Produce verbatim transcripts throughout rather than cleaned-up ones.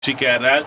sikerrel.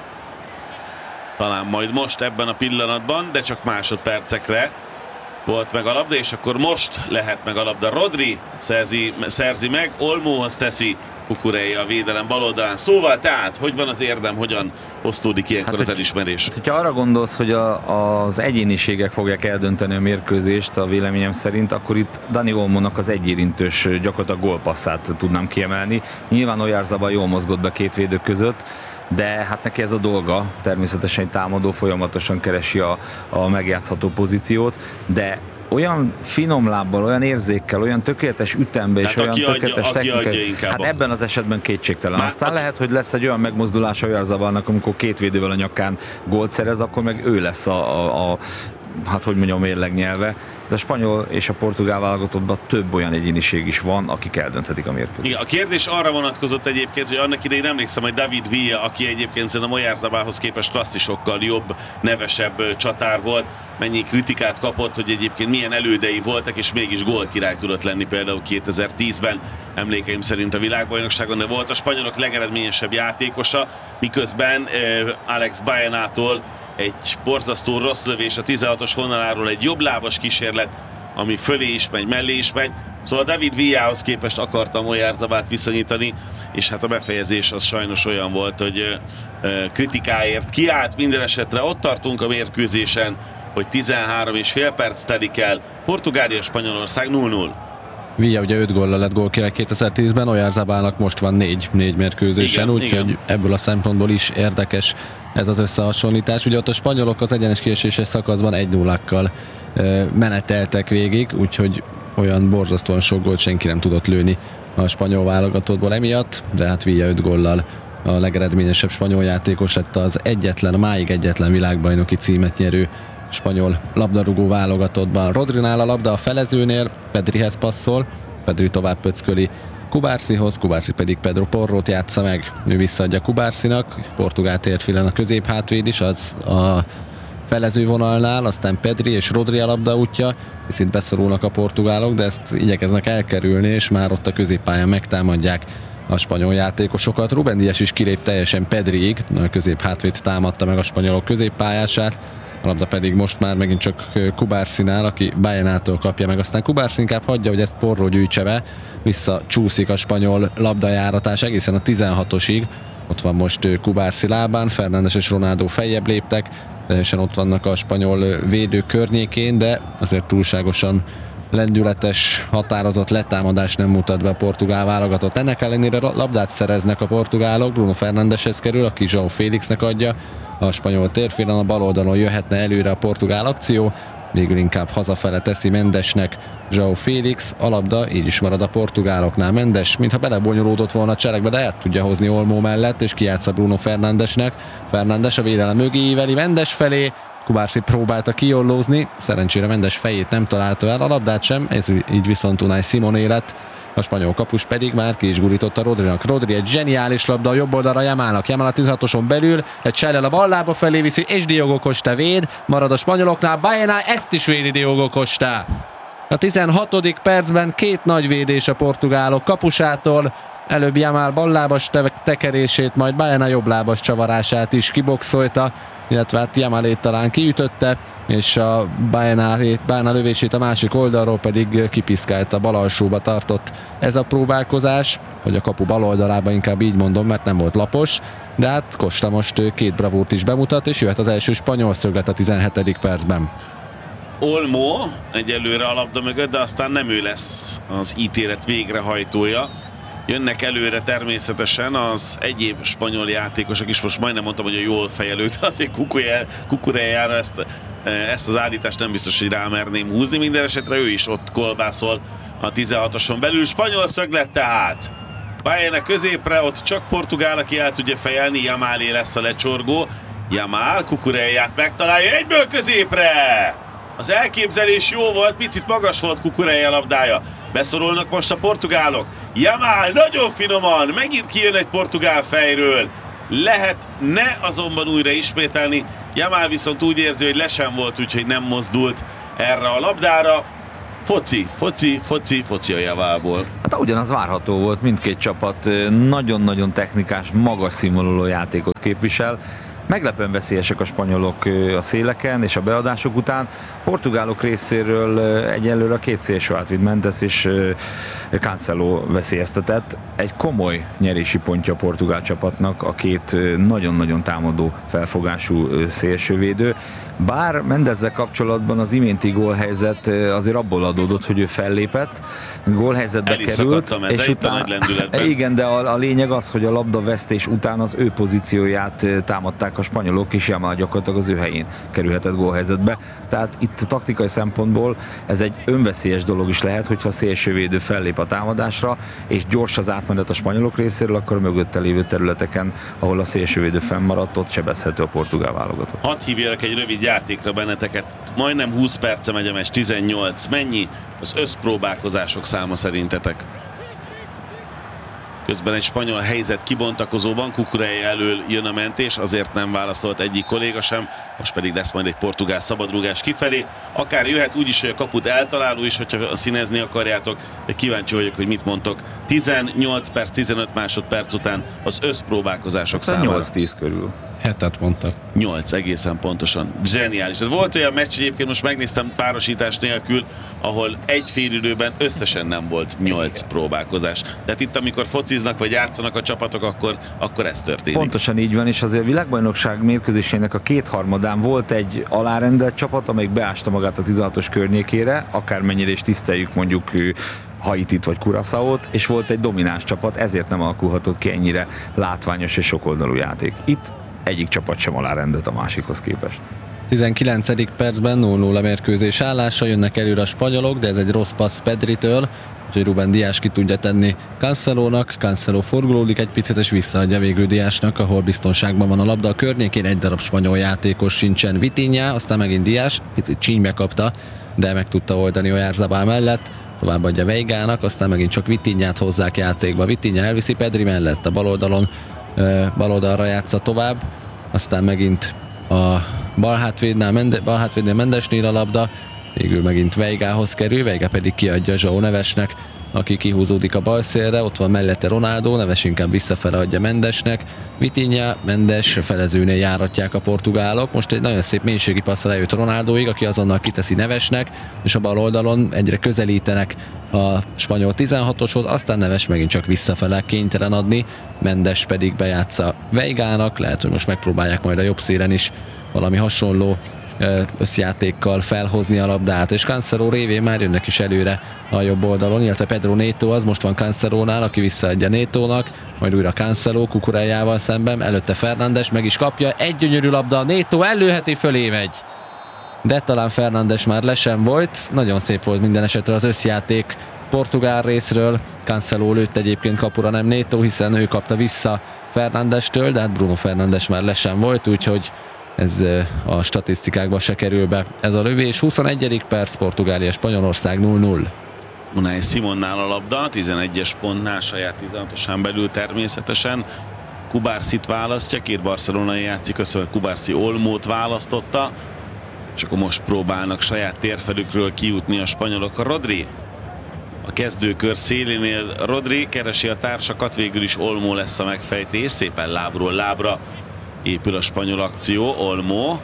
Talán majd most ebben a pillanatban, de csak másodpercekre volt meg a labda, és akkor most lehet meg a labda. Rodri szerzi, szerzi meg, Olmóhoz teszi, Cucurella a védelem bal oldalán. Szóval tehát, hogy van az érdem, hogyan osztódik ilyenkor hát, az elismerés? Hát, hogyha arra gondolsz, hogy a, az egyéniségek fogják eldönteni a mérkőzést, a véleményem szerint, akkor itt Dani Olmónak az egyérintős gyakorlatilag gólpasszát tudnám kiemelni. Nyilván Oyarzabal jól mozgott be két védő között, de hát neki ez a dolga, természetesen egy támadó folyamatosan keresi a, a megjátszható pozíciót, de olyan finom lábbal, olyan érzékkel, olyan tökéletes ütembe és hát olyan tökéletes technikai, hát ebben az esetben kétségtelen. Már Aztán aki... lehet, hogy lesz egy olyan megmozdulás Oyarzabalnak, amikor két védővel a nyakán gólt szerez, akkor meg ő lesz a, a, a hát hogy mondjam, mérlegnyelve. De a spanyol és a portugál válogatottban több olyan egyéniség is van, akik eldönthetik a mérkőzést. Igen, a kérdés arra vonatkozott egyébként, hogy annak idején emlékszem, hogy David Villa, aki egyébként szerintem Oyarzabalhoz képest klasszisokkal jobb, nevesebb csatár volt, mennyi kritikát kapott, hogy egyébként milyen elődei voltak, és mégis gólkirály tudott lenni például kétezer-tízben, emlékeim szerint a világbajnokságon, de volt a spanyolok legeredményesebb játékosa, miközben Alex Baenától egy borzasztó rossz lövés a tizenhatos vonaláról, egy jobblábas kísérlet, ami fölé is megy, mellé is megy. Szóval David Villához képest akartam Oyarzabalt viszonyítani, és hát a befejezés az sajnos olyan volt, hogy kritikáért kiállt. Minden esetre ott tartunk a mérkőzésen, hogy tizenhárom és fél perc telik el. Portugália, Spanyolország nulla nulla. Villa ugye öt góllal lett gólkirály kétezer-tízben, Oyarzabalnak most van négy, négy mérkőzésen, úgyhogy ebből a szempontból is érdekes ez az összehasonlítás. Ugye ott a spanyolok az egyenes kieséses szakaszban egy nullákkal meneteltek végig, úgyhogy olyan borzasztóan sok gólt senki nem tudott lőni a spanyol válogatottból emiatt, de hát Villa öt góllal a legeredményesebb spanyol játékos lett, az egyetlen, a máig egyetlen világbajnoki címet nyerő spanyol labdarúgó válogatottban. Rodrinál a labda a felezőnél, Pedrihez passzol, Pedri tovább pöcköli Kubarsihoz, Kubarsi pedig Pedro Porrót játsza meg, ő visszaadja Kubarsinak, portugál térfilen a középhátvéd is, az a felező vonalnál, aztán Pedri és Rodri a labda útja, picit beszorulnak a portugálok, de ezt igyekeznek elkerülni, és már ott a középpályán megtámadják a spanyol játékosokat. Rúben Díaz is kilép teljesen Pedriig, a középhátvéd támadta meg a spanyolok középpályását, a labda pedig most már megint csak Kubarsinál, aki Baenától kapja meg, aztán Kubarsi inkább hagyja, hogy ezt Porró gyűjtse be, visszacsúszik a spanyol labdajáratás egészen a tizenhatosig, ott van most Kubarsi lábán, Fernández és Ronaldo feljebb léptek, teljesen ott vannak a spanyol védő környékén, de azért túlságosan lendületes, határozott letámadás nem mutat be a portugál válogatott. Ennek ellenére labdát szereznek a portugálok, Bruno Fernándezhez kerül, aki João Félixnek adja, a spanyol térfélen a bal oldalon jöhetne előre a portugál akció, végül inkább hazafele teszi Mendesnek João Félix, a labda így is marad a portugáloknál. Mendes, mintha belebonyolódott volna a cselekbe, de el tudja hozni Olmó mellett, és kijátsza Bruno Fernándesnek. Fernández a védelem mögé íveli Mendes felé, Kubarsi próbálta kijollózni, szerencsére Mendes fejét nem találta el, a labdát sem, ez így viszont Unai Simoné lett. A spanyol kapus pedig már ki is gurította Rodrinak. Rodri egy zseniális labda a jobb oldalra Yamalnak. Yamal a tizenhatoson belül, egy sellel a bal lába felé viszi, és Diogo Costa véd. Marad a spanyoloknál, Baena ezt is védi Diogo Costa. A tizenhatodik percben két nagy védés a portugálok kapusától. Előbb Yamal ballábas tekerését, majd Baena jobblábas csavarását is kiboxolta, illetve hát Yamalét talán kiütötte, és a Baena, Baena lövését a másik oldalról pedig kipiszkálta, bal alsóba tartott ez a próbálkozás, hogy a kapu bal oldalába, inkább így mondom, mert nem volt lapos, de hát Costa most két bravót is bemutat, és jöhet az első spanyol szöglet a tizenhetedik percben. Olmó egyelőre a labda mögött, de aztán nem ő lesz az ítélet végrehajtója. Jönnek előre természetesen az egyéb spanyol játékosok is, most majdnem mondtam, hogy a jól fejelő, de azért Cucurellára ezt, ezt az állítást nem biztos, hogy rámerném húzni. Minden esetre ő is ott kolbászol a tizenhatoson belül. Spanyol szöglet tehát. Baena középre, ott csak portugál, aki el tudja fejelni, Yamalé lesz a lecsorgó. Yamal Cucurellát megtalálja egyből középre! Az elképzelés jó volt, picit magas volt Cucurella labdája. Beszorulnak most a portugálok. Yamal nagyon finoman, megint kijön egy portugál fejről. Lehetne azonban újra ismételni. Yamal viszont úgy érzi, hogy le sem volt, úgyhogy nem mozdult erre a labdára. foci, foci, foci, foci a javából. Hát ugyanaz várható volt, mindkét csapat nagyon-nagyon technikás, magas színvonalú játékot képvisel. Meglepően veszélyesek a spanyolok a széleken és a beadások után. Portugálok részéről egyelőre a két szélső átvitt Mendes és Cancelo veszélyeztetett. Egy komoly nyerési pontja a portugál csapatnak a két nagyon-nagyon támadó felfogású szélsővédő. Bár Mendezzel kapcsolatban az iménti gólhelyzet azért abból adódott, hogy ő fellépett, gólhelyzetbe került. És utána, nagy lendületben. Igen, de a, a lényeg az, hogy a labdavesztés után az ő pozícióját támadták a spanyolok, és Yamal gyakorlatilag az ő helyén kerülhetett gólhelyzetbe. Tehát itt taktikai szempontból ez egy önveszélyes dolog is lehet, hogyha a szélsővédő fellép a támadásra, és gyors az átmenet a spanyolok részéről, akkor a mögötte lévő területeken, ahol a szélsővédő fennmaradt, ott sebezhető a portugál válogatott. Hadd hívjalak egy rövid játékra benneteket. Majdnem húsz perce megy a meccs, tizennyolc. Mennyi az összpróbálkozások száma szerintetek? Közben egy spanyol helyzet kibontakozóban, Cucurella elől jön a mentés, azért nem válaszolt egyik kolléga sem, most pedig lesz majd egy portugál szabadrúgás kifelé. Akár jöhet úgy is, hogy a kaput eltaláló is, hogyha színezni akarjátok, de kíváncsi vagyok, hogy mit mondtok. tizennyolc perc, tizenöt másodperc után az összpróbálkozások száma. nyolc-tíz körül. Hetet mondtak. nyolc egészen pontosan. Zseniális. Volt olyan meccs, egyébként most megnéztem párosítás nélkül, ahol egy félidőben összesen nem volt nyolc próbálkozás. Tehát itt, amikor fociznak vagy játszanak a csapatok, akkor, akkor ez történik. Pontosan így van, és azért a világbajnokság mérkőzésének a kétharmadán volt egy alárendelt csapat, amelyik beásta magát a tizenhatos környékére, akármennyire is tiszteljük mondjuk Haitit vagy Curaçaót, és volt egy domináns csapat, ezért nem alakulhatott ki ennyire látványos és sokoldalú játék. Itt egyik csapat sem alárendelt a másikhoz képest. tizenkilencedik percben nulla nulla mérkőzés állása, jönnek előre a spanyolok, de ez egy rossz passz Pedritől, úgyhogy Ruben Dias ki tudja tenni Cancelónak. Cancelo forgolódik egy picit, és visszaadja végül Diasnak, ahol biztonságban van a labda a környékén, egy darab spanyol játékos sincsen. Vitinha, aztán megint Dias, picit csínybe kapta, de meg tudta oldani Oyarzabal mellett. Továbbadja Veigának, aztán megint csak Vitinhát hozzák játékba. Vitinha elviszi Pedri mellett, a bal oldalon bal oldalra játsza tovább, aztán megint a bal hátvédnél, Mende, bal hátvédnél Mendesnél a labda, végül megint Veigához kerül, Veiga pedig kiadja João Nevesnek, aki kihúzódik a bal szélre, ott van mellette Ronaldo, Neves inkább visszafele adja Mendesnek, Vitinha, Mendes felezőnél járatják a portugálok, most egy nagyon szép mélységi passzal eljött Ronaldoig, aki azonnal kiteszi Nevesnek, és a bal oldalon egyre közelítenek a spanyol tizenhatoshoz, aztán Neves megint csak visszafele kénytelen adni, Mendes pedig bejátsza Veigának, lehet, hogy most megpróbálják majd a jobb szélen is valami hasonló összjátékkal felhozni a labdát, és Cancelo révén már jönnek is előre a jobb oldalon, illetve Pedro Neto az most van Cancelónál, aki visszaadja Netónak, majd újra Cancelo Cucurellával szemben, előtte Fernandes meg is kapja, egy gyönyörű labda, Neto ellőheti, fölé megy, de talán Fernandes már le sem volt. Nagyon szép volt minden esetre az összjáték portugál részről, Cancelo lőtt egyébként kapura, nem Neto, hiszen ő kapta vissza Fernandestől, de hát Bruno Fernandes már le sem volt, úgyhogy ez a statisztikákba se kerül be ez a lövés. huszonegyedik perc, Portugália Spanyolország nulla nulla. Unai Simonnál a labda, tizenegyes pontnál, saját tizenhatosán belül természetesen. Kubarsit választja, két barcelonai játszik, össze Kubarsi Olmót választotta, és akkor most próbálnak saját térfelükről kijutni a spanyolok. A Rodri a kezdőkör szélénél, Rodri keresi a társakat, végül is Olmó lesz a megfejtés, szépen lábról lábra épül a spanyol akció, Olmó,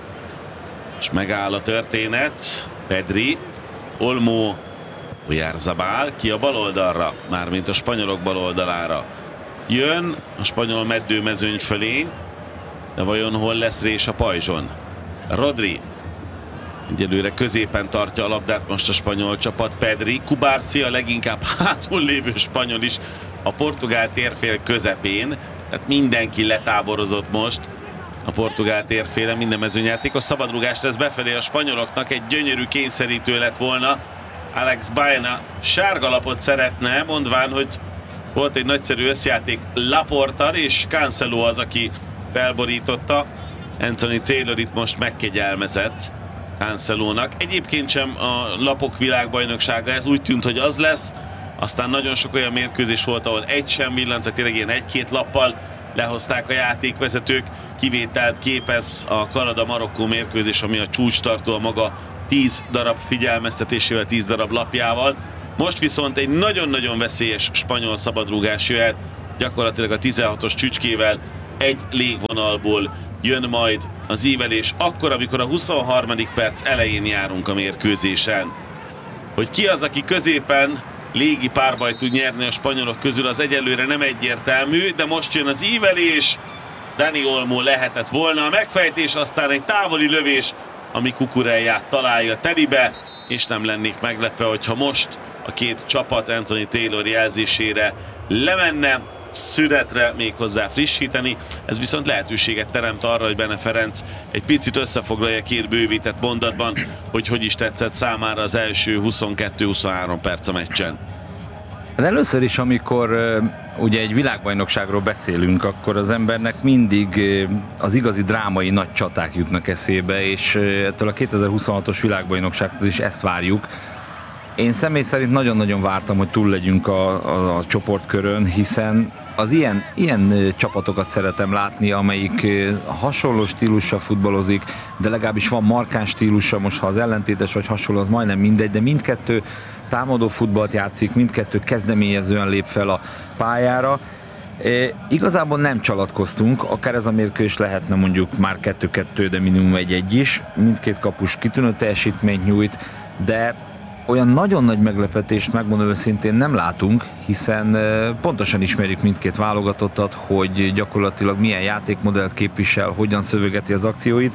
és megáll a történet, Pedri, Olmó, Oyarzabal, ki a bal oldalra, mármint a spanyolok bal oldalára. Jön a spanyol meddőmezőny felé, de vajon hol lesz rés a pajzson? Rodri egyelőre középen tartja a labdát most a spanyol csapat, Pedri, Kubarsi a leginkább hátul lévő spanyol is a portugál térfél közepén, tehát mindenki letáborozott most a portugál térféle, minden mezőnyjátékos. Szabadrugás lesz befelé a spanyoloknak, egy gyönyörű kényszerítő lett volna. Alex Baena sárgalapot szeretne, mondván, hogy volt egy nagyszerű összjáték Laportal, és Cancelo az, aki felborította. Anthony Taylor itt most megkegyelmezett Cancelónak. Egyébként sem a lapok világbajnoksága, ez úgy tűnt, hogy az lesz. Aztán nagyon sok olyan mérkőzés volt, ahol egy sem villant, tehát tényleg ilyen egy-két lappal lehozták a játékvezetők. Kivételt képez a Kanada-Marokkó mérkőzés, ami a csúcstartó a maga tíz darab figyelmeztetésével, tíz darab lapjával. Most viszont egy nagyon-nagyon veszélyes spanyol szabadrúgás jöhet, gyakorlatilag a tizenhatos csücskével egy légvonalból jön majd az ívelés, akkor, amikor a huszonharmadik perc elején járunk a mérkőzésen. Hogy ki az, aki középen légi párbajt tud nyerni a spanyolok közül, az egyelőre nem egyértelmű, de most jön az ívelés. Dani Olmo lehetett volna a megfejtés, aztán egy távoli lövés, ami Cucurellát találja telibe, és nem lennék meglepve, hogyha most a két csapat Anthony Taylor jelzésére lemenne szünetre, méghozzá frissíteni. Ez viszont lehetőséget teremt arra, hogy Bene Ferenc egy picit összefoglalja két bővített mondatban, hogy hogy is tetszett számára az első huszonkettő-huszonhárom perc a meccsen. De először is, amikor uh, ugye egy világbajnokságról beszélünk, akkor az embernek mindig uh, az igazi drámai nagy csaták jutnak eszébe, és uh, ettől a kétezer-huszonhatos világbajnokságtól is ezt várjuk. Én személy szerint nagyon-nagyon vártam, hogy túl legyünk a, a, a csoportkörön, hiszen az ilyen, ilyen csapatokat szeretem látni, amelyik hasonló stílussal futballozik, de legalábbis van markáns stílusa, most ha az ellentétes vagy hasonló, az majdnem mindegy, de mindkettő támadó futballt játszik, mindkettő kezdeményezően lép fel a pályára. E, igazából nem csalatkoztunk, akár ez a mérkőzés lehetne mondjuk már kettő-kettő, de minimum egy-egy is. Mindkét kapus kitűnő teljesítményt nyújt, de olyan nagyon nagy meglepetést, megmondom őszintén, nem látunk, hiszen pontosan ismerjük mindkét válogatottat, hogy gyakorlatilag milyen játékmodellt képvisel, hogyan szövegeti az akcióit.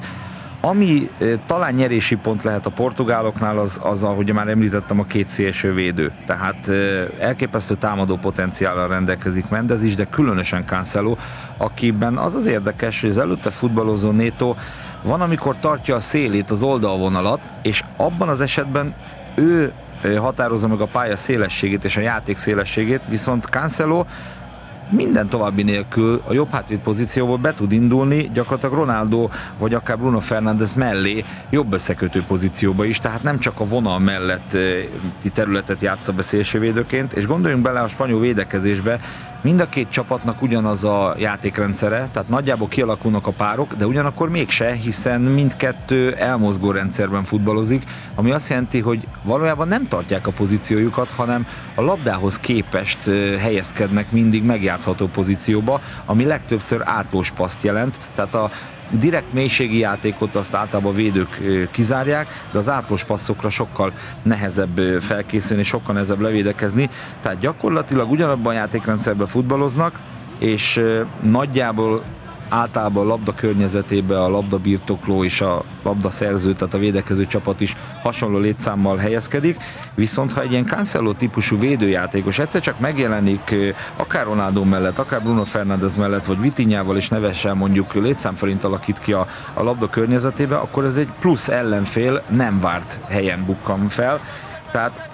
Ami talán nyerési pont lehet a portugáloknál, az, az ahogy már említettem, a két szélső védő. Tehát elképesztő támadó potenciállal rendelkezik Mendez is, de különösen Cancelo, akiben az az érdekes, hogy az előtte futballozó Neto van, amikor tartja a szélét, az oldalvonalat, és abban az esetben ő határozza meg a pálya szélességét és a játék szélességét, viszont Cancelo minden további nélkül a jobb hátvéd pozícióból be tud indulni, gyakorlatilag Ronaldo vagy akár Bruno Fernandes mellé jobb összekötő pozícióba is, tehát nem csak a vonal melletti területet játsza be szélsővédőként, és gondoljunk bele a spanyol védekezésbe, mind a két csapatnak ugyanaz a játékrendszere, tehát nagyjából kialakulnak a párok, de ugyanakkor mégse, hiszen mindkettő elmozgó rendszerben futballozik, ami azt jelenti, hogy valójában nem tartják a pozíciójukat, hanem a labdához képest helyezkednek mindig megjátszható pozícióba, ami legtöbbször átlós paszt jelent, tehát a direkt mélységi játékot azt általában a védők kizárják, de az átlós passzokra sokkal nehezebb felkészülni, sokkal nehezebb levédekezni, tehát gyakorlatilag ugyanabban a játékrendszerben futballoznak, és nagyjából általában a labda környezetében a labda birtokló és a labda szerző, tehát a védekező csapat is hasonló létszámmal helyezkedik, viszont ha egy ilyen Cancelo típusú védőjátékos egyszer csak megjelenik akár Ronaldo mellett, akár Bruno Fernandes mellett, vagy Vitinhával is nevesen mondjuk létszámforint alakít ki a, a labda környezetébe, akkor ez egy plusz ellenfél nem várt helyen bukkan fel, tehát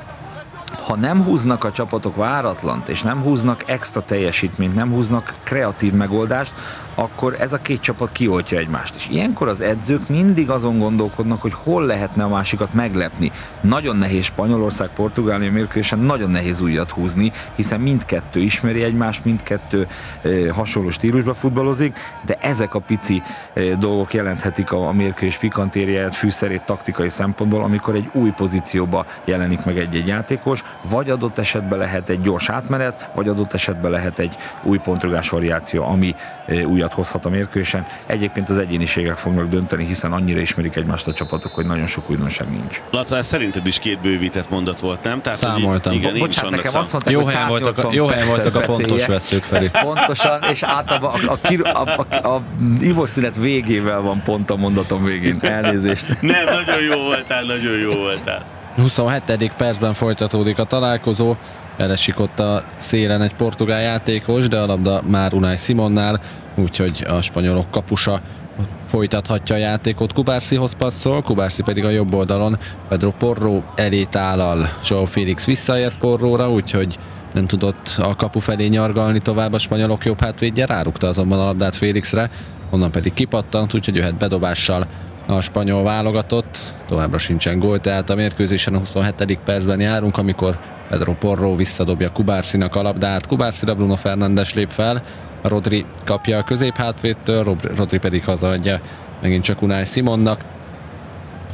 ha nem húznak a csapatok váratlant, és nem húznak extra teljesítményt, nem húznak kreatív megoldást, akkor ez a két csapat kioltja egymást. És ilyenkor az edzők mindig azon gondolkodnak, hogy hol lehetne a másikat meglepni. Nagyon nehéz Spanyolország, Portugália mérkőzésen, nagyon nehéz újat húzni, hiszen mindkettő ismeri egymást, mindkettő e, hasonló stílusba futballozik, de ezek a pici e, dolgok jelenthetik a, a mérkőzés pikantériáját, fűszerét taktikai szempontból, amikor egy új pozícióba jelenik meg egy-egy játékos, vagy adott esetben lehet egy gyors átmenet, vagy adott esetben lehet egy új pontrugás variáció, ami e, újat hozhat a mérkőzésen. Egyébként az egyéniségek fognak dönteni, hiszen annyira ismerik egymást a csapatok, hogy nagyon sok újdonság nincs. Laca, ez szerinted is két bővített mondat volt, nem? Tehát, Számoltam. Igen, Bo- bocsánat, nekem szám... azt mondták, jó hogy helyen voltak, a, jó helyen voltak a pontos veszők felé. Pontosan, és általában a, a, a, a, a ivószünet végével van pont a mondatom végén. Elnézést. Nem, nagyon jó voltál, nagyon jó voltál. huszonhetedik percben folytatódik a találkozó, elesik ott a szélen egy portugál játékos, de a labda már Unai Simonnál, úgyhogy a spanyolok kapusa folytathatja a játékot. Cubarsihoz passzol, Cubarsi pedig a jobb oldalon Pedro Porro elé tálal. João Félix visszaért Porróra, úgyhogy nem tudott a kapu felé nyargalni tovább a spanyolok jobb hátvédje, rárukta azonban a labdát Félixre, onnan pedig kipattant, úgyhogy jöhet bedobással a spanyol válogatott. Továbbra sincsen gól, tehát a mérkőzésen a huszonhetedik percben járunk, amikor Pedro Porro visszadobja Cubarsinak a labdát. Cubarsira Bruno Fernandes lép fel, Rodri kapja a középhátvédtől, Rodri pedig hazaadja megint csak Unai Simonnak.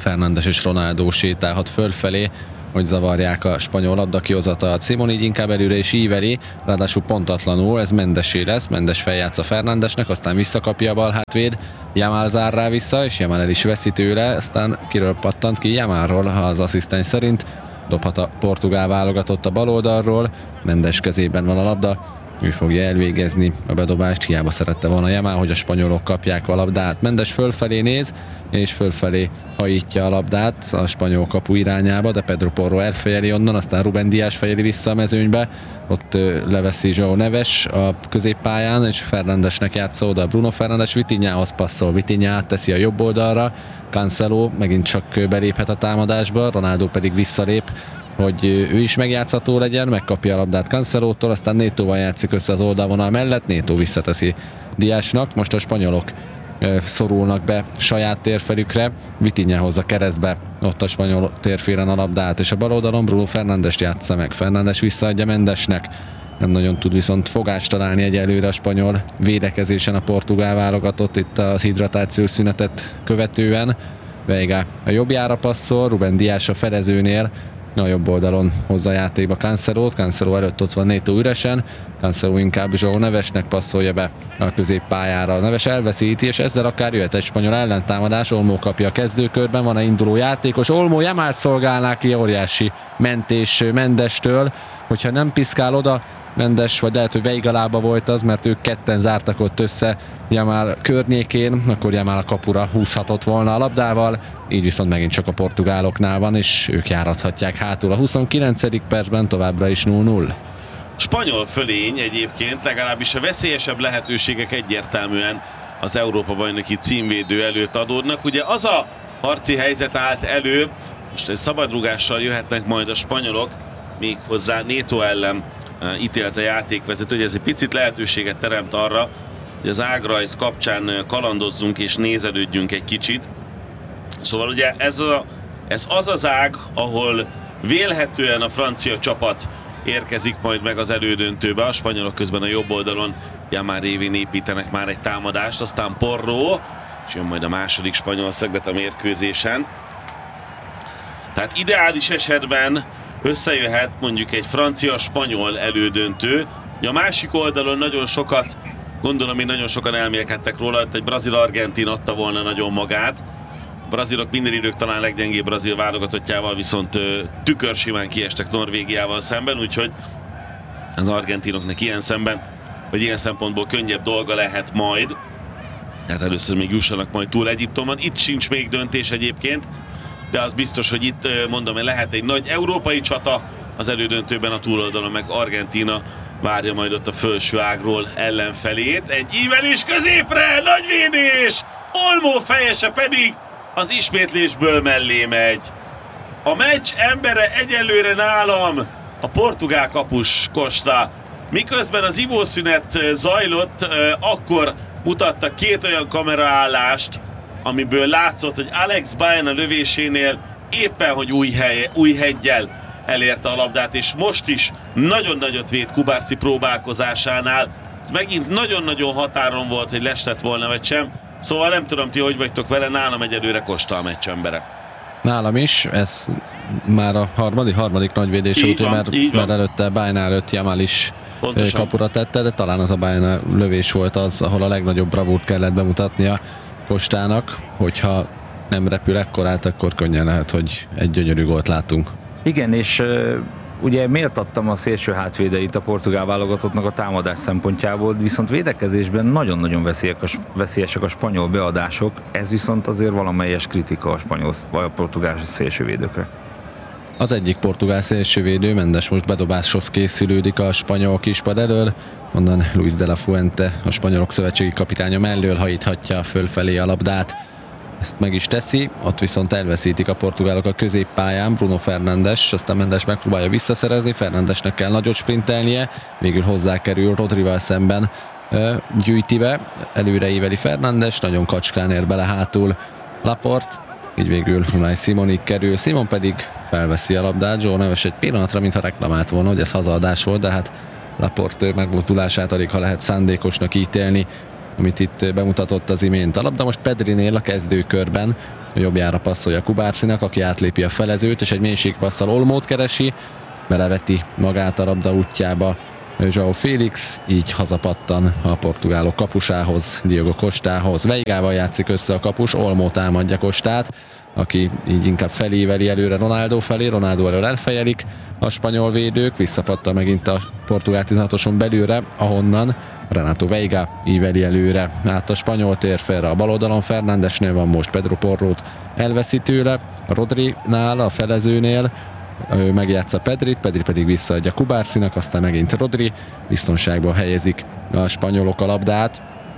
Fernández és Ronaldo sétálhat fölfelé, hogy zavarják a spanyol labdakihozatalat. Simon így inkább előre is íveli, ráadásul pontatlanul, ez Mendesé lesz, Mendes feljátsza Fernándesnek, aztán visszakapja a balhátvéd, Yamal zár rá vissza, és Yamal el is veszi tőle, aztán kiről pattant ki? Yamalról, ha az asszisztens szerint. Dobhat a portugál válogatott a bal oldalról, Mendes kezében van a labda, ő fogja elvégezni a bedobást, hiába szerette volna Yamal, hogy a spanyolok kapják a labdát. Mendes fölfelé néz, és fölfelé hajítja a labdát a spanyol kapu irányába, de Pedro Porro elfejeli onnan, aztán Rubén Díaz fejeli vissza a mezőnybe, ott leveszi João Neves a középpályán, és Fernándesnek játsza oda Bruno Fernández, Vitinhához passzol, Vitinha átteszi a jobb oldalra, Cancelo megint csak beléphet a támadásba, Ronaldo pedig visszalép, hogy ő is megjátszható legyen, megkapja a labdát Cancelótól, aztán Netóval játszik össze az oldalvonal mellett, Neto visszateszi Díaznak, most a spanyolok szorulnak be saját térfelükre, Vitinha hozza keresztbe ott a spanyol térfélen a labdát, és a bal oldalon Bruno Fernándest játsza meg, Fernández visszaadja Mendesnek, nem nagyon tud viszont fogást találni egyelőre a spanyol védekezésen a portugál válogatott itt a hidratációs szünetet követően. Veiga a jobbjára passzol, Rubén Díaz a felezőnél, a jobb oldalon hozza a játékba Cancelót, Cancelo előtt ott van Neto üresen, Cancelo inkább João Nevesnek passzolja be a középpályára. Neves elveszíti, és ezzel akár jöhet egy spanyol ellentámadás. Olmo kapja a kezdőkörben, van a induló játékos, Olmo Yamalt szolgálná ki, óriási mentés Mendestől, hogyha nem piszkál oda Mendes, vagy lehet, hogy Veiga lába volt az, mert ők ketten zártak ott össze Yamal környékén, akkor Yamal a kapura húzhatott volna a labdával, így viszont megint csak a portugáloknál van, és ők járathatják hátul a huszonkilencedik percben, továbbra is nulla nulla. Spanyol fölény egyébként, legalábbis a veszélyesebb lehetőségek egyértelműen az Európa-bajnoki címvédő előtt adódnak. Ugye az a harci helyzet állt elő, most egy szabadrúgással jöhetnek majd a spanyolok, méghozzá Neto ellen ítélt a játékvezető, hogy ez egy picit lehetőséget teremt arra, hogy az ágrajz kapcsán kalandozzunk és nézelődjünk egy kicsit. Szóval ugye ez, a, ez az az ág, ahol vélhetően a francia csapat érkezik majd meg az elődöntőbe, a spanyolok közben a jobb oldalon Yamal révén építenek már egy támadást, aztán Porro, és jön majd a második spanyol szöglet a mérkőzésen. Tehát ideális esetben összejöhet mondjuk egy francia-spanyol elődöntő. A másik oldalon nagyon sokat, gondolom én nagyon sokan elmélkedtek róla, hogy egy brazil-argentin adta volna nagyon magát. A brazilok minden idők talán leggyengébb brazil válogatottjával viszont tükörsimán kiestek Norvégiával szemben, úgyhogy az argentinoknak ilyen szemben, vagy ilyen szempontból könnyebb dolga lehet majd. Tehát először még jussanak majd túl Egyiptomon. Itt sincs még döntés egyébként, de az biztos, hogy itt mondom, lehet egy nagy európai csata az elődöntőben, a túloldalon meg Argentína várja majd ott a felső ágról ellenfelét. Egy ívelés középre, nagy védés! Olmo fejese pedig az ismétlésből mellé megy. A meccs embere egyelőre nálam a portugál kapus Costa. Miközben az ivószünet zajlott, akkor mutatta két olyan kameraállást, amiből látszott, hogy Alex Baena lövésénél éppen, hogy új, hely, új heggyel elérte a labdát, és most is nagyon nagyot véd Kubarsi próbálkozásánál. Ez megint nagyon-nagyon határon volt, hogy les lett volna, vagy sem. Szóval nem tudom, ti hogy vagytok vele, nálam egyelőre Costa a meccs embere. Nálam is, ez már a harmadik, harmadik nagyvédés út, mert, mert előtte Baena előtt Yamal is pontosan kapura tette, de talán az a Baena lövés volt az, ahol a legnagyobb bravúrt kellett bemutatnia Costának, hogyha nem repül ekkorát, akkor könnyen lehet, hogy egy gyönyörű gólt látunk. Igen, és uh, ugye méltattam a szélső hátvédeit a portugál válogatottnak a támadás szempontjából, viszont védekezésben nagyon-nagyon veszélyesek a spanyol beadások, ez viszont azért valamelyes kritika a spanyol vagy a portugál szélsővédőkre. Az egyik portugál szélsővédő, Mendes most bedobáshoz készülődik a spanyol kispad elől, onnan Luis de la Fuente, a spanyolok szövetségi kapitánya mellől hajíthatja fölfelé a labdát. Ezt meg is teszi, ott viszont elveszítik a portugálok a középpályán, Bruno Fernández, aztán Mendes megpróbálja visszaszerezni, Fernándesnek kell nagyot sprintelnie, végül hozzákerül Rodrival szemben, gyűjti be, előre íveli Fernández, nagyon kacskán ér bele hátul Laporte, így végül Unai Simonig kerül, Simon pedig felveszi a labdát, João Neves egy pillanatra, mintha reklamált volna, hogy ez hazaadás volt, de hát Laporte megmozdulását alig, ha lehet szándékosnak ítélni. amit itt bemutatott az imént. A labda most Pedrinél a kezdőkörben, a jobbjára passzolja Kubarsinak, aki átlépi a felezőt, és egy mélységpasszal Olmót keresi, beleveti magát a labda útjába João Félix, így hazapattan a portugálok kapusához, Diogo Costához. Veigával játszik össze a kapus, Olmó támadja Costát, aki így inkább felíveli előre Ronaldo felé, Ronaldo elől elfejelik a spanyol védők, visszapattan megint a portugál tizenhatoson belülre, ahonnan Renato Veiga íveli előre át a spanyol térfélre. A bal oldalon Fernándesnél van most, Pedro Porrót elveszi tőle, Rodrinál, a felezőnél ő megjátsza Pedrit, Pedri pedig visszaadja Kubarsinak, aztán megint Rodri, biztonságban helyezik a spanyolok a labdát,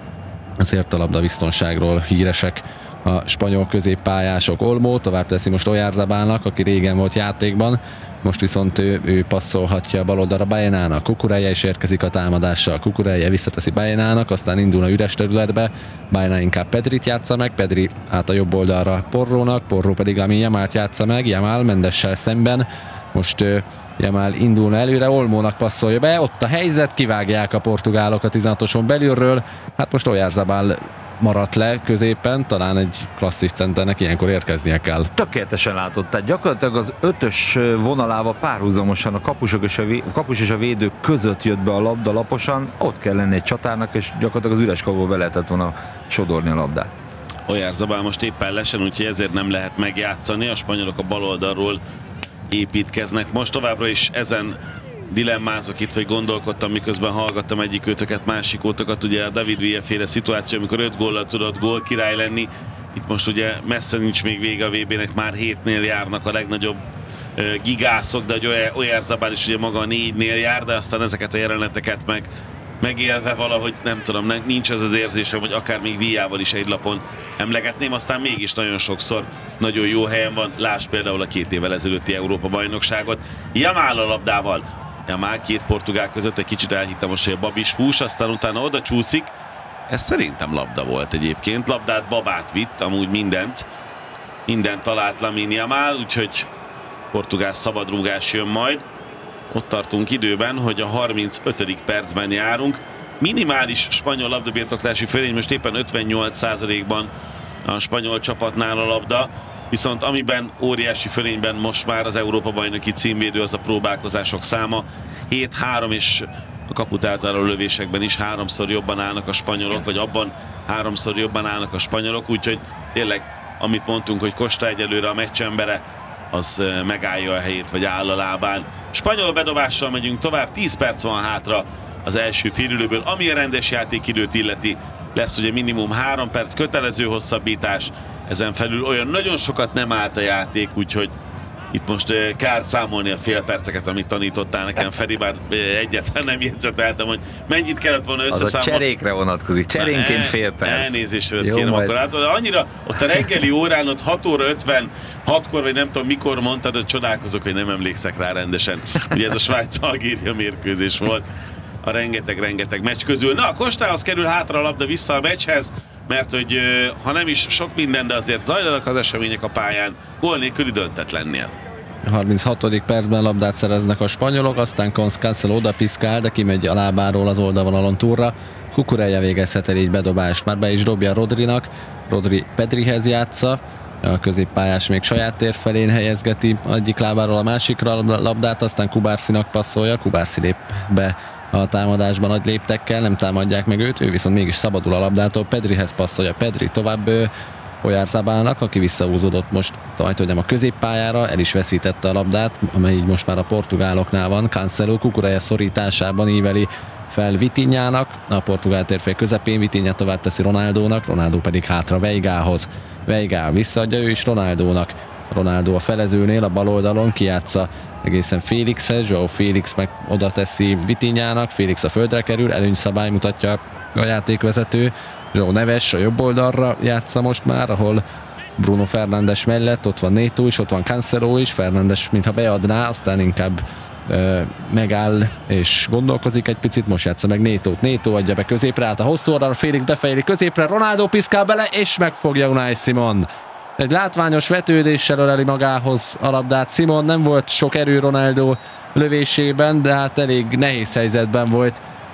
azért a labda biztonságról híresek a spanyol középpályások. Olmó tovább teszi most Oyarzabálnak, aki régen volt játékban, most viszont ő, ő passzolhatja a bal oldalra Baenának. Cucurella is érkezik a támadással, Cucurella visszateszi Baenának, aztán indul a üres területbe, Baena inkább Pedrit játsza meg, Pedri át a jobb oldalra Porrónak, Porró pedig Lamine Yamalt játsza meg, Yamal Mendessel szemben, most uh, Yamal indulna előre, Olmónak passzolja be, ott a helyzet, kivágják a portugálok a tizenhatoson belülről, hát most Oyarzabal maradt le középen, talán egy klasszis centernek ilyenkor érkeznie kell. Tökéletesen látott, tehát gyakorlatilag az ötös vonalával párhuzamosan a kapusok és a, vé, kapus és a védők között jött be a labda laposan, ott kell lenni egy csatárnak, és gyakorlatilag az üres kapuba be lehetett volna sodorni a labdát. Oyarzabal most éppen lesen, úgyhogy ezért nem lehet megjátszani, a spanyolok a bal oldalról építkeznek. Most továbbra is ezen dilemmázok itt, vagy gondolkodtam, miközben hallgattam egyik őtöket, másik ótokat, ugye a David Villa féle szituáció, amikor öt góllal tudott gól király lenni. Itt most ugye messze nincs még vége a vé bének, már hétnél járnak a legnagyobb uh, gigászok, de hogy Oyarzabal is ugye maga a négynél jár, de aztán ezeket a jeleneteket meg megélve valahogy, nem tudom, nem, nincs az az érzésem, hogy akár még Villával is egy lapon emlegetném, aztán mégis nagyon sokszor nagyon jó helyen van. Lásd például a két évvel ezelőtti Európa-bajnokságot. Yamal a labdával. Yamal két portugál között, egy kicsit elhittem most, hogy a Babis hús, aztán utána oda csúszik. Ez szerintem labda volt egyébként. Labdát babát vitt, amúgy mindent. Mindent talált Lamine Yamal, úgyhogy portugál szabadrúgás jön majd. Ott tartunk időben, hogy a harmincötödik percben járunk. Minimális spanyol labdabirtoklási fölény, most éppen ötvennyolc százalékban a spanyol csapatnál a labda. Viszont amiben óriási fölényben most már az Európa-bajnoki címvédő, az a próbálkozások száma. hét három, és a kaput általában lövésekben is háromszor jobban állnak a spanyolok, vagy abban háromszor jobban állnak a spanyolok, úgyhogy tényleg, amit mondtunk, hogy Costa egyelőre a meccsembere, az megállja a helyét, vagy áll a lábán. Spanyol bedobással megyünk tovább, tíz perc van hátra az első félidőből, ami a rendes játékidőt illeti. Lesz ugye minimum három perc kötelező hosszabbítás, ezen felül olyan nagyon sokat nem állt a játék, úgyhogy itt most kár számolni a fél perceket, amit tanítottál nekem, Feri, bár egyetlen nem jegyzeteltem, hogy mennyit kellett volna összeszámolni. Az a cserékre vonatkozik, cserénként fél perc. Elnézést kérem majd. Akkor. Hát, annyira, ott a reggeli órán, ott hat óra ötvenhatkor, vagy nem tudom mikor mondtad, hogy csodálkozok, hogy nem emlékszek rá rendesen. Ugye ez a Svájc-Algéria mérkőzés volt a rengeteg-rengeteg meccs közül. Na, a Costához kerül hátra a labda vissza a meccshez, mert hogy ha nem is sok minden, de azért zajlanak az események a pályán, gól nélküli döntetlennél. harminchatodik percben labdát szereznek a spanyolok, aztán Cancelo oda piszkál, de kimegy a lábáról az oldalvonalon túlra. Cucurella végezhet el így bedobást, már be is dobja Rodrinak, Rodri Pedrihez játsza, a középpályás még saját tér felén helyezgeti egyik lábáról a másikra a labdát, aztán Kubarsinak passzolja, Kubarsi lép be a támadásban nagy léptekkel, nem támadják meg őt, ő viszont mégis szabadul a labdától, Pedrihez passzolja, Pedri tovább Oyarzabalnak, aki visszahúzódott most majd, hogy nem a középpályára, el is veszítette a labdát, amely így most már a portugáloknál van. Cancelo Cucurella szorításában íveli fel Vitinhának, a portugál térfél közepén, Vitinha tovább teszi Ronaldónak, Ronaldo pedig hátra Veigához. Veigá visszaadja ő is Ronaldónak. Ronaldo a felezőnél, a bal oldalon kijátsza egészen Félixhez, João Félix meg oda teszi Vitinhának, Félix a földre kerül, előnyszabály mutatja a játékvezető. João Neves a jobb oldalra játsza most már, ahol Bruno Fernandes mellett, ott van Neto is, ott van Cancelo is, Fernandes mintha beadná, aztán inkább ö, megáll és gondolkozik egy picit, most játsza meg Netót. Neto adja be középre, át a hosszú oldalra, Félix befejeli középre, Ronaldo piszkál bele, és megfogja Unai Simon. Egy látványos vetődéssel öleli magához a labdát Simon, nem volt sok erő Ronaldo lövésében, de hát elég nehéz helyzetben volt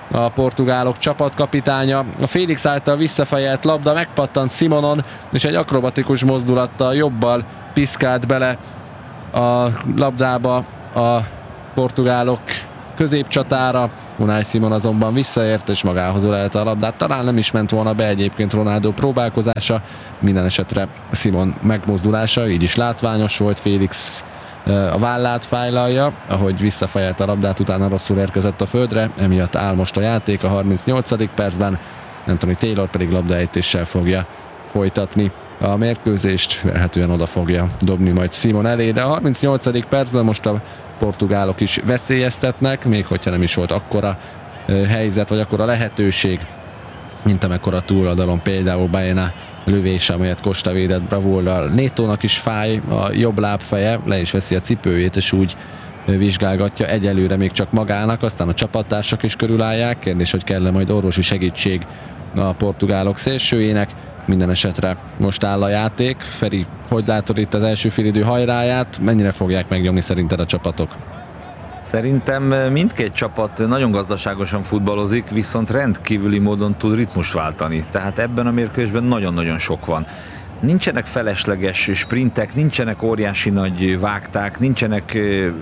a portugálok csapatkapitánya. A Félix által visszafejelt labda megpattant Simonon, és egy akrobatikus mozdulattal jobbal piszkált bele a labdába a portugálok középcsatára. Unai Simon azonban visszaért, és magához ölelte a labdát. Talán nem is ment volna be egyébként Ronaldo próbálkozása. Minden esetre Simon megmozdulása, így is látványos volt. Félix a vállát fájlalja, ahogy visszafejelt a labdát, utána rosszul érkezett a földre, emiatt áll most a játék a harmincnyolcadik percben. Anthony Taylor pedig labdaejtéssel fogja folytatni a mérkőzést, vélhetően oda fogja dobni majd Simon elé, de a harmincnyolcadik percben most a portugálok is veszélyeztetnek, még hogyha nem is volt akkora helyzet, vagy akkora lehetőség, mint amekkora túloldalon például Baena lövése, amelyet Costa védett bravúrral. Nétónak is fáj a jobb lábfeje, le is veszi a cipőjét, és úgy vizsgálgatja egyelőre még csak magának, aztán a csapattársak is körülállják. Kérdés, hogy kell-e majd orvosi segítség a portugálok szélsőjének. Minden esetre most áll a játék. Feri, hogy látod itt az első félidő hajráját? Mennyire fogják megnyomni szerinted a csapatok? Szerintem mindkét csapat nagyon gazdaságosan futballozik, viszont rendkívüli módon tud ritmust váltani. Tehát ebben a mérkőzésben nagyon-nagyon sok van. Nincsenek felesleges sprintek, nincsenek óriási nagy vágták, nincsenek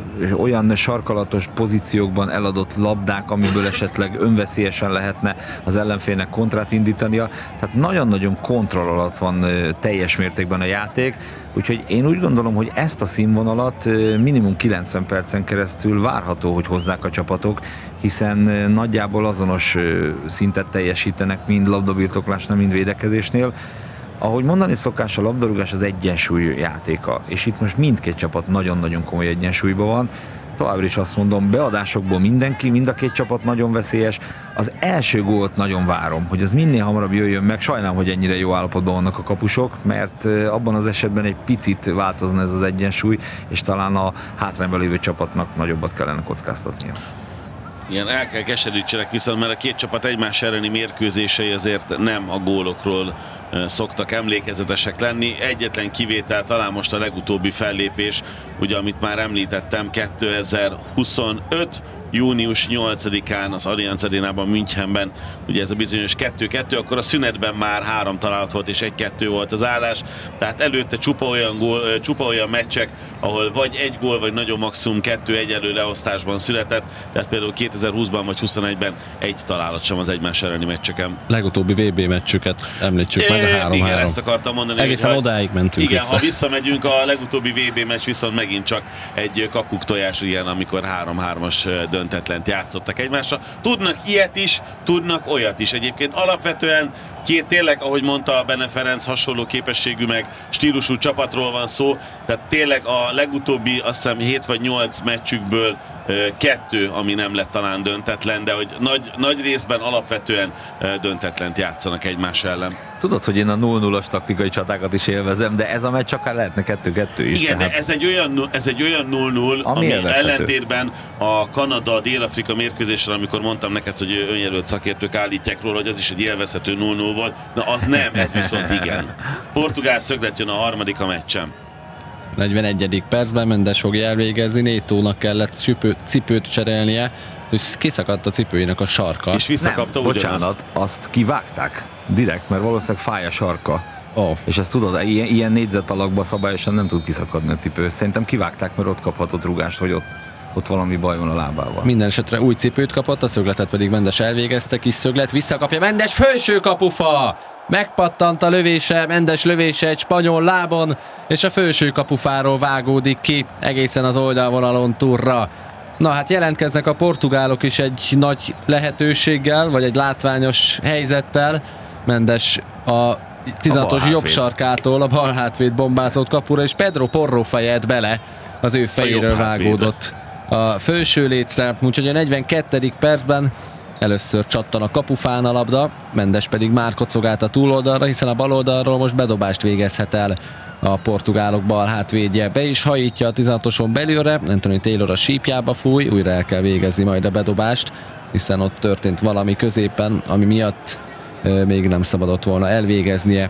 olyan sarkalatos pozíciókban eladott labdák, amiből esetleg önveszélyesen lehetne az ellenfélnek kontrát indítania. Tehát nagyon-nagyon kontroll alatt van teljes mértékben a játék, úgyhogy én úgy gondolom, hogy ezt a színvonalat minimum kilencven percen keresztül várható, hogy hozzák a csapatok, hiszen nagyjából azonos szintet teljesítenek mind labdabirtoklásnál, mind védekezésnél. Ahogy mondani szokás, a labdarúgás az egyensúly játéka, és itt most mindkét csapat nagyon-nagyon komoly egyensúlyban van. Továbbra is azt mondom, beadásokból mindenki, mind a két csapat nagyon veszélyes. Az első gólt nagyon várom, hogy az minél hamarabb jöjjön meg. Sajnálom, hogy ennyire jó állapotban vannak a kapusok, mert abban az esetben egy picit változna ez az egyensúly, és talán a hátrányban lévő csapatnak nagyobbat kellene kockáztatnia. Igen, el kell keserítsenek viszont, mert a két csapat egymás elleni mérkőzései azért nem a gólokról szoktak emlékezetesek lenni. Egyetlen kivétel talán most a legutóbbi fellépés, ugye amit már említettem, kétezer-huszonöt június nyolcadikán az Allianz Arénában, Münchenben, ugye ez a bizonyos kettő kettő, akkor a szünetben már három találat volt és egy kettő volt az állás, tehát előtte csupa olyan, gól, csupa olyan meccsek, ahol vagy egy gól, vagy nagyon maximum kettő egyelő leosztásban született, tehát például kétezer-húszban vagy huszonegyben egy találat sem az egymás elleni meccseken. Legutóbbi vé bé meccsüket említsük meg, a három három. Igen, ezt akartam mondani. Egészen hogy, odáig mentünk. Igen, vissza. ha visszamegyünk, a legutóbbi vé bé meccs viszont megint csak egy kakuktojás, ilyen, amikor három hármas döntetlent játszottak egymásra. Tudnak ilyet is, tudnak olyat is. Egyébként alapvetően két tényleg, ahogy mondta Bene Ferenc, hasonló képességű meg stílusú csapatról van szó, tehát tényleg a legutóbbi azt hiszem hét vagy nyolc meccsükből kettő, ami nem lett talán döntetlen, de hogy nagy, nagy részben alapvetően döntetlent játszanak egymás ellen. Tudod, hogy én a nulla nullas taktikai csatákat is élvezem, de ez a meccs akár lehetne kettő kettő is. Igen, tehát... de ez egy olyan, ez egy olyan nulla nulla, ami, ami ellentétben a Kanada-Dél-Afrika mérkőzésre, amikor mondtam neked, hogy önjelölt szakértők állítják róla, hogy az is egy élvezhető nulla nulla volt, na az nem, ez viszont igen. Portugál szöglet jön a harmadik a meccsen. negyvenegyedik percben Mendes fogja elvégezni, Nétónak kellett cipőt, cipőt cserélnie, és kiszakadt a cipőjének a sarka. És visszakapta nem, ugyanazt. Bocsánat, azt kivágták direkt, mert valószínűleg fáj a sarka. Oh. És ezt tudod, ilyen, ilyen négyzet alakban szabályosan nem tud kiszakadni a cipő. Szerintem kivágták, mert ott kaphatott rúgást, vagy ott, ott valami baj van a lábával. Minden esetre új cipőt kapott, a szögletet pedig Mendes elvégezte, kis szöglet, visszakapja Mendes, felső kapufa! Megpattant a lövése, Mendes lövése egy spanyol lábon, és a felső kapufáról vágódik ki egészen az oldalvonalon túlra. Na hát jelentkeznek a portugálok is egy nagy lehetőséggel, vagy egy látványos helyzettel. Mendes a tizenhatos jobb sarkától a bal hátvéd bombázott kapura, és Pedro Porro fejed bele, az ő fejéről vágódott a felső lécre, úgyhogy a negyvenkettedik percben először csattan a kapufán a labda, Mendes pedig már kocogált a túloldalra, hiszen a bal oldalról most bedobást végezhet el a portugálok bal hátvédje. Be is hajítja a tizenhatoson belőle, Anthony Taylor a sípjába fúj, újra el kell végezni majd a bedobást, hiszen ott történt valami középen, ami miatt e, még nem szabadott volna elvégeznie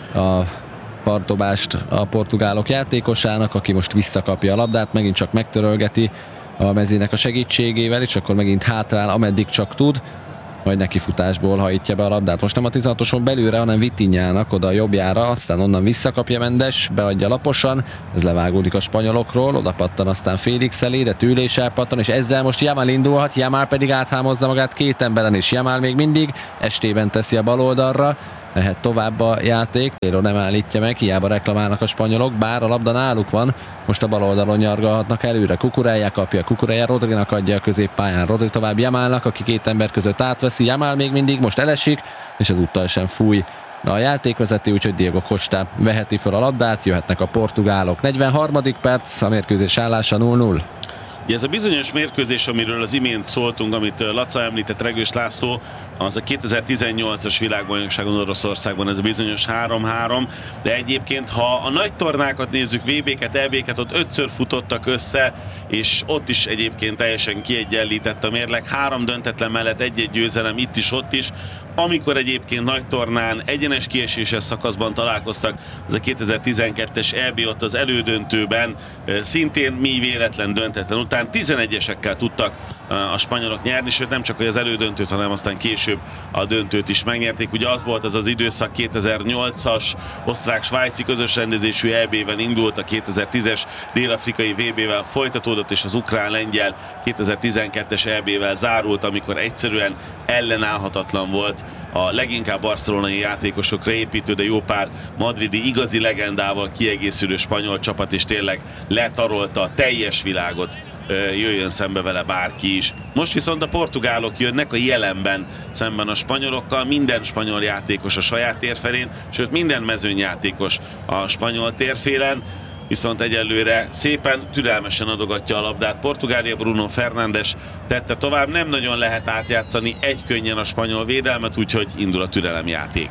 a partdobást a portugálok játékosának, aki most visszakapja a labdát, megint csak megtörölgeti a mezének a segítségével, és akkor megint hátrál, ameddig csak tud. majd nekifutásból hajtja be a labdát. Most nem a tizenhatoson belülre, hanem Vitinhának oda a jobbjára, aztán onnan visszakapja Mendes, beadja laposan, ez levágódik a spanyolokról, oda pattan aztán Félix elé, de tőle is elpattan, és ezzel most Yamal indulhat, Yamal pedig áthámozza magát két emberen, és Yamal még mindig estében teszi a bal oldalra, mehet tovább a játék, Téro nem állítja meg, hiába reklamálnak a spanyolok, bár a labda náluk van, most a bal oldalon nyargalhatnak előre, Cucurella kapja, Cucurella Rodrinak adja a középpályán, Rodri tovább Yamalnak, aki két ember között átveszi, Yamal még mindig most elesik, és ezúttal sem fúj a játékvezető, úgyhogy Diego Costa veheti fel a labdát, jöhetnek a portugálok. negyvenharmadik perc, a mérkőzés állása nulla nulla. Ez a bizonyos mérkőzés, amiről az imént szóltunk, amit Laca említett, Regős László, az a kétezer-tizennyolcas világbajnokságon Oroszországban, ez a bizonyos három három, de egyébként, ha a nagy tornákat nézzük, vé béket, é béket, ott ötször futottak össze, és ott is egyébként teljesen kiegyenlített a mérleg, három döntetlen mellett egy-egy győzelem itt is, ott is. Amikor egyébként nagy tornán egyenes kieséses szakaszban találkoztak, az a kétezer-tizenkettes é bé ott az elődöntőben, szintén mi véletlen döntetlen után tizenegyesekkel tudtak a spanyolok nyerni, sőt nem csak hogy az elődöntőt, hanem aztán később a döntőt is megnyerték. Ugye az volt az az időszak, kétezer-nyolcas osztrák-svájci közös rendezésű é bé-ben indult, a kétezer-tízes dél-afrikai vé bé-vel folytatódott, és az ukrán-lengyel kétezer-tizenkettes é bé-vel zárult, amikor egyszerűen ellenállhatatlan volt a leginkább barcelonai játékosokra építő, de jó pár madridi igazi legendával kiegészülő spanyol csapat, és tényleg letarolta a teljes világot, jöjjön szembe vele bárki is. Most viszont a portugálok jönnek a jelenben szemben a spanyolokkal, minden spanyol játékos a saját térfelén, sőt minden mezőnyjátékos a spanyol térfélen, viszont egyelőre szépen, türelmesen adogatja a labdát Portugália. Bruno Fernandes tette tovább, nem nagyon lehet átjátszani egy könnyen a spanyol védelmet, úgyhogy indul a türelemjáték.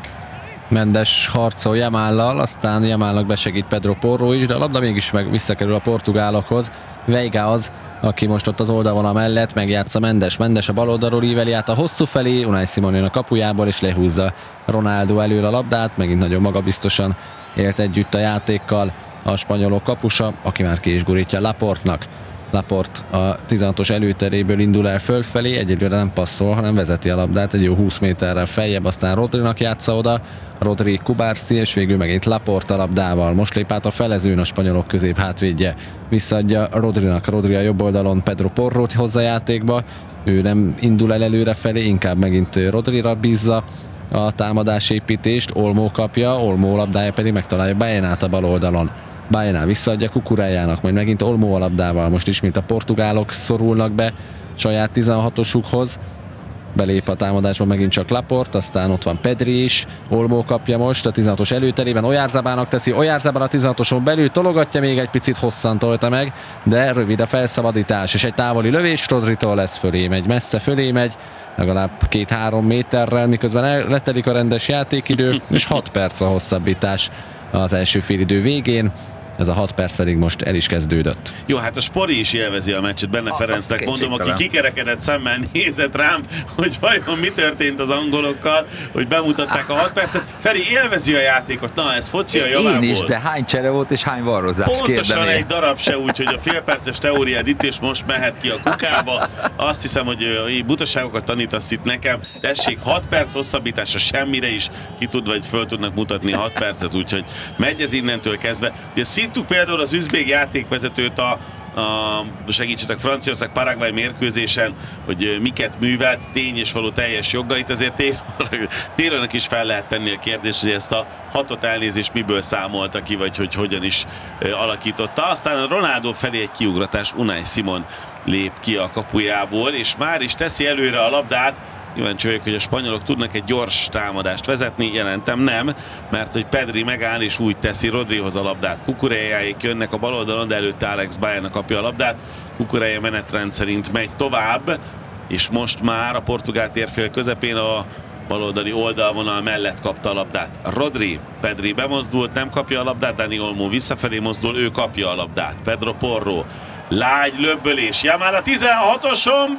Mendes harcol Yamallal, aztán Yamalnak besegít Pedro Porro is, de a labda mégis meg visszakerül a portugálokhoz. Veiga az, aki most ott az oldalvonal mellett megjátsza Mendes. Mendes a bal oldalról íveli át a hosszú felé, Unai Simon jön a kapujából és lehúzza Ronaldo előre a labdát, megint nagyon magabiztosan élt együtt a játékkal a spanyolok kapusa, aki már ki is gurítja Laportnak. Laport a tizenhatos előteréből indul el fölfelé, egyelőre nem passzol, hanem vezeti a labdát egy jó húsz méterrel feljebb, aztán Rodrinak játsza oda, Rodri Kubarsi, és végül megint Laport a labdával. Most lép át a felezőn a spanyolok közép hátvédje, visszaadja Rodrinak, Rodri a jobb oldalon Pedro Porrót hozza játékba, ő nem indul el előre felé, inkább megint Rodrira bízza a támadásépítést, Olmo kapja, Olmo labdája pedig megtalálja Baenát a bal oldalon. Baena visszaadja Cucurellának, majd megint Olmo a labdával, most ismét a portugálok szorulnak be saját tizenhatosukhoz, belép a támadásba megint csak Laport, aztán ott van Pedri is, Olmo kapja most a tizenhatos előterében, Oyarzabának teszi, Oyarzabal a tizenhatoson belül, tologatja még egy picit, hosszan tolta meg, de rövid a felszabadítás, és egy távoli lövés, Rodritól lesz, fölé megy, messze fölé megy, legalább két-három méterrel, miközben letelik a rendes játékidő, és hat perc a hosszabbítás az első félidő végén. Ez a hat perc pedig most el is kezdődött. Jó, hát a Spori is élvezi a meccset, Benne ah, Ferencnek mondom, aki kikerekedett szemmel nézett rám, hogy vajon mi történt az angolokkal, hogy bemutatták a hat percet. Feri élvezi a játékot, na ez foci a javából. Én is, de hány csere volt és hány varrozás? Pontosan egy darab se úgy, hogy a félperces teóriád itt és most mehet ki a kukába. Azt hiszem, hogy butaságokat tanítasz itt nekem. Tessék, hat perc hosszabbítása semmire is ki tud, vagy föl tudnak mutatni hat percet, úgyhogy megy ez innentől kezdve. De szintúk például az üzbég játékvezetőt a, a segítsetek Franciaország Paraguay mérkőzésen, hogy miket művelt, tény és való teljes jogait, azért Télőnek is fel lehet tenni a kérdést, hogy ezt a hatot elnézést miből számolta ki, vagy hogy hogyan is alakította. Aztán a Ronaldo felé egy kiugratás, Unai Simon lép ki a kapujából, és már is teszi előre a labdát. Kíváncsi vagyok, hogy a spanyolok tudnak egy gyors támadást vezetni, jelentem nem, mert hogy Pedri megáll és úgy teszi, Rodrihoz a labdát. Cucurelláék jönnek a bal oldalon, de előtte Alex Baena kapja a labdát. Cucurella menetrend szerint megy tovább, és most már a portugál térfél közepén a baloldali oldalvonal mellett kapta a labdát. Rodri, Pedri bemozdult, nem kapja a labdát, Dani Olmo visszafelé mozdul, ő kapja a labdát. Pedro Porro, lágy löbbölés, Yamal a tizenhatoson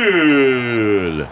belül!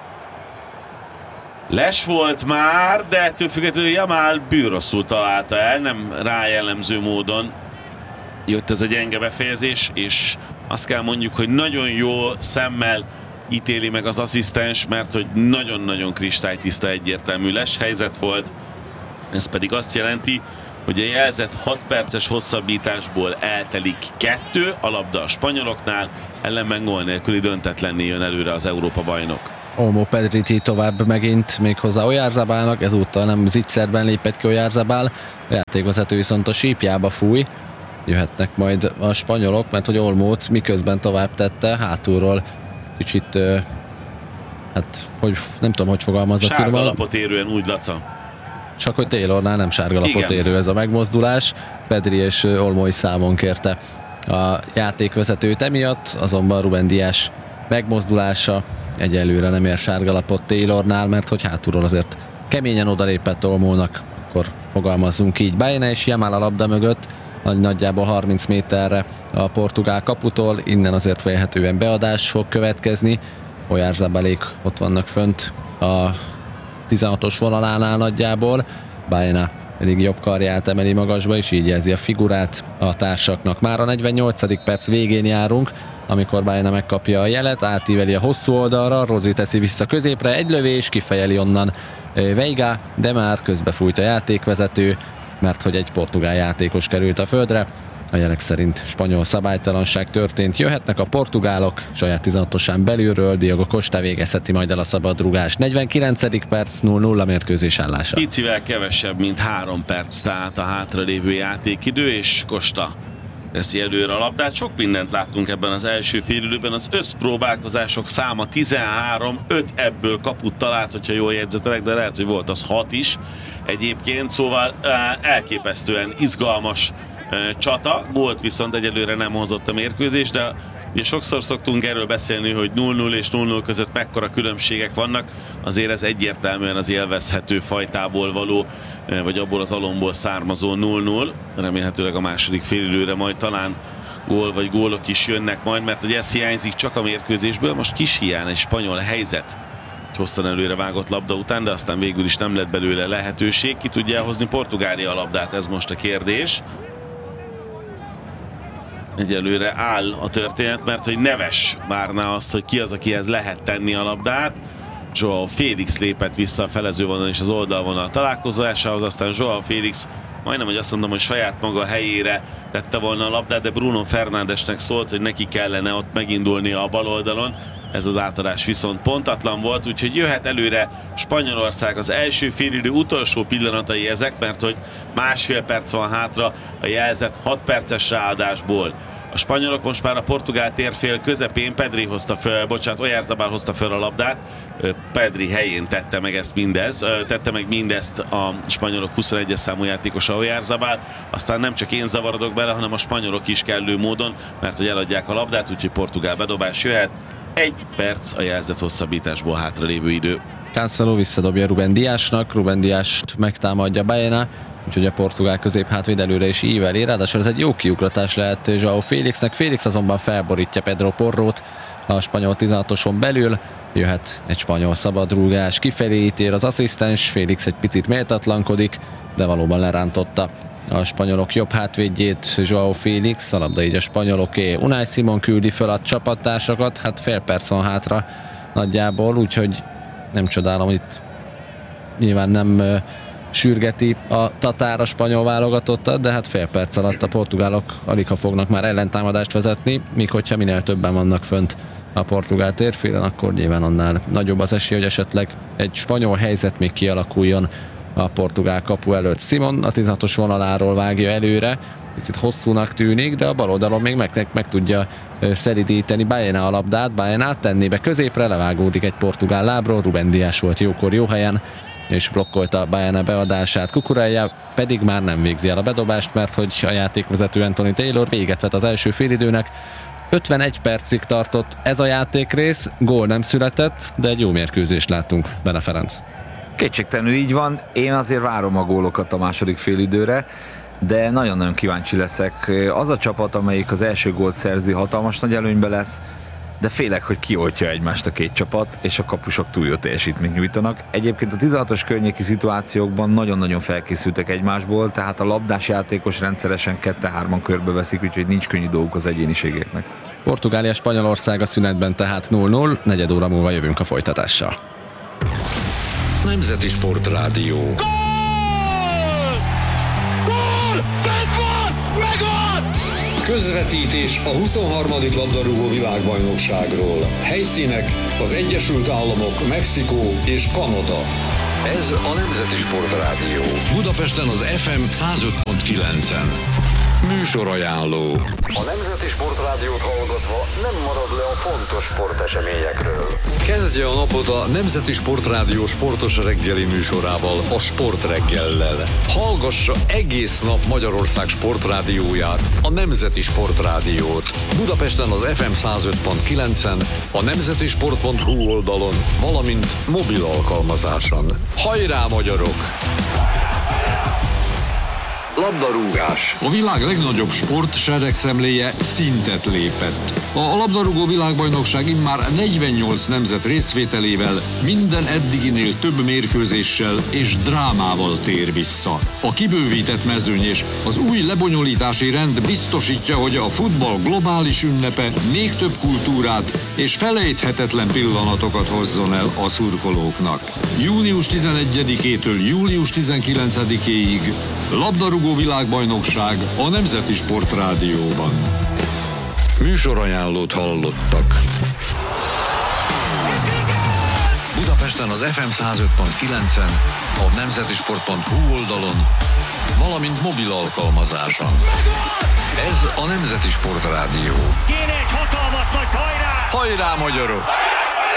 Les volt már, de ettől függetlenül Yamal bűrosszul találta el, nem rájellemző módon jött ez a gyenge befejezés, és azt kell mondjuk, hogy nagyon jó szemmel ítéli meg az asszisztens, mert hogy nagyon-nagyon kristálytiszta egyértelmű les helyzet volt. Ez pedig azt jelenti, hogy a jelzett hat perces hosszabbításból eltelik kettő, a labda a spanyoloknál, ellenben gól nélküli döntetlenné jön előre az Európa-bajnok. Olmo Pedriti tovább megint méghozzá Oyarzabálnak, ezúttal nem zicserben lépett ki Oyarzabal, a játékvezető viszont a sípjába fúj. Jöhetnek majd a spanyolok, mert hogy Olmót miközben tovább tette, hátulról kicsit, hát hogy, nem tudom, hogy fogalmazza. Sárga lapot érően úgy, Laca. Csak hogy Taylornál nem sárga lapot érő ez a megmozdulás. Pedri és Olmo is számon kérte a játékvezetőt emiatt, azonban Rúben Díaz megmozdulása egyelőre nem ér sárga lapot Taylornál, mert hogy hátulról azért keményen odalépett Olmónak, akkor fogalmazzunk így. Baena és Yamal a labda mögött, nagyjából harminc méterre a portugál kaputól, innen azért vélhetően beadás fog következni. Oyarzabalék ott vannak fönt a tizenhatos vonalánál nagyjából, Baena pedig jobb karját emeli magasba, és így jelzi a figurát a társaknak. Már a negyvennyolcadik perc végén járunk, amikor Baena megkapja a jelet, átíveli a hosszú oldalra, Rodri teszi vissza középre, egy lövés, kifejeli onnan Veiga, de már közbefújt a játékvezető, mert hogy egy portugál játékos került a földre. A jelek szerint spanyol szabálytalanság történt. Jöhetnek a portugálok, saját tizenhatosán belülről, Diogo Costa végezheti majd el a szabadrúgást. negyvenkilencedik perc, nulla nulla mérkőzés állása. Picivel kevesebb, mint három perc, tehát a hátralévő játékidő, és Costa teszi előre a labdát. Sok mindent láttunk ebben az első félidőben. Az összpróbálkozások száma tizenhárom, öt ebből kaput talált, hogyha jól jegyzetelek, de lehet, hogy volt az hat is egyébként, szóval elképesztően izgalmas csata. Gólt viszont egyelőre nem hozott a mérkőzés, de ugye sokszor szoktunk erről beszélni, hogy nulla nulla és nulla nulla között mekkora különbségek vannak, azért ez egyértelműen az élvezhető fajtából való, vagy abból az alomból származó nulla nulla. Remélhetőleg a második félidőre majd talán gól vagy gólok is jönnek majd, mert hogy ez hiányzik csak a mérkőzésből. Most kis hiány egy spanyol helyzet egy hosszan előre vágott labda után, de aztán végül is nem lett belőle lehetőség. Ki tudja elhozni Portugália a labdát, ez most a kérdés. Egyelőre áll a történet, mert hogy Neves várná azt, hogy ki az, akihez lehet tenni a labdát. Joao Félix lépett vissza a felezővonal és az oldalvonal találkozásához, aztán Joao Félix majdnem, hogy azt mondom, hogy saját maga helyére tette volna a labdát, de Bruno Fernándesnek szólt, hogy neki kellene ott megindulnia a bal oldalon. Ez az átadás viszont pontatlan volt, úgyhogy jöhet előre Spanyolország. Az első félidő utolsó pillanatai ezek, mert hogy másfél perc van hátra a jelzett hat perces ráadásból. A spanyolok most már a portugál térfél közepén, Pedri hozta fel, bocsánat, Oyarzabal hozta fel a labdát, Pedri helyén tette meg ezt mindez, tette meg mindezt a spanyolok huszonegyes számú játékosa Oyarzabal, aztán nem csak én zavarodok bele, hanem a spanyolok is kellő módon, mert hogy eladják a labdát, úgyhogy portugál bedobás jöhet. Egy perc a jelzett hosszabbításból hátralévő idő. Cancelo visszadobja Rúben Díaznak, Rúben Díazt megtámadja Baena, úgyhogy a portugál középhátvéd előre is íveli, ráadásul ez egy jó kiugratás lehet Joao Félixnek, Félix azonban felborítja Pedro Porrót a spanyol tizenhatoson belül, jöhet egy spanyol szabadrúgás, kifelé ítél az asszisztens, Félix egy picit méltatlankodik, de valóban lerántotta a spanyolok jobb hátvédjét Joao Félix, a labda így a spanyoloké. Unai Simon küldi fel a csapattársakat, hát fél perc van hátra nagyjából, úgyhogy nem csodálom, itt nyilván nem uh, sürgeti a Tatár a spanyol válogatottat, de hát fél perc alatt a portugálok alig ha fognak már ellentámadást vezetni, míg hogyha minél többen vannak fönt a portugál térfélen, akkor nyilván annál nagyobb az esély, hogy esetleg egy spanyol helyzet még kialakuljon a portugál kapu előtt. Simon a tizenhatos vonaláról vágja előre, picit hosszúnak tűnik, de a bal oldalon még meg, meg tudja szelidíteni Baena a labdát, Baena tenné be középre, levágódik egy portugál lábról, Rúben Díaz volt jókor jó helyen, és blokkolta Baena beadását. Cucurella pedig már nem végzi el a bedobást, mert hogy a játékvezető Anthony Taylor véget vet az első félidőnek. ötvenegy percig tartott ez a játékrész, gól nem született, de egy jó mérkőzést láttunk, Bene Ferenc. Kétségtelenül így van, én azért várom a gólokat a második félidőre, de nagyon-nagyon kíváncsi leszek. Az a csapat, amelyik az első gólt szerzi, hatalmas nagy előnybe lesz, de félek, hogy kioltja egymást a két csapat, és a kapusok túl jó teljesítményt nyújtanak. Egyébként a tizenhatos környéki szituációkban nagyon-nagyon felkészültek egymásból, tehát a labdás játékos rendszeresen kette-hárman körbeveszik, úgyhogy nincs könnyű dolguk az egyéniségeknek. Portugália, Spanyolország a szünetben tehát nulla nulla, negyed óra múlva jövünk a folytatással. Nemzeti Sportrádió. Gól! Gól! Bent van! Megvan! Közvetítés a huszonharmadik labdarúgó világbajnokságról. Helyszínek az Egyesült Államok, Mexikó és Kanada. Ez a Nemzeti Sportrádió. Budapesten az ef em százöt pont kilencen. Műsorajánló. A Nemzeti Sportrádiót hallgatva nem marad le a fontos sporteseményekről. Kezdje a napot a Nemzeti Sportrádió sportos reggeli műsorával, a Sportreggellel. Hallgassa egész nap Magyarország sportrádióját, a Nemzeti Sportrádiót. Budapesten az ef em százöt pont kilencen, a nemzetisport pont hu oldalon, valamint mobil alkalmazáson. Hajrá, magyarok! Labdarúgás. A világ legnagyobb sport seregszemléje szintet lépett. A labdarúgó világbajnokság immár negyvennyolc nemzet részvételével minden eddiginél több mérkőzéssel és drámával tér vissza. A kibővített mezőny és az új lebonyolítási rend biztosítja, hogy a futball globális ünnepe még több kultúrát és felejthetetlen pillanatokat hozzon el a szurkolóknak. június tizenegyedikétől július tizenkilencedikéig labdarúgó világbajnokság a Nemzeti Sportrádióban. Műsorajánlót hallottak. Budapesten az ef em százöt pont kilencen, a nemzetisport pont hu oldalon, valamint mobil alkalmazáson. Ez a Nemzeti Sportrádió. Kéne egy hatalmas nagy hajrá! Hajrá, magyarok!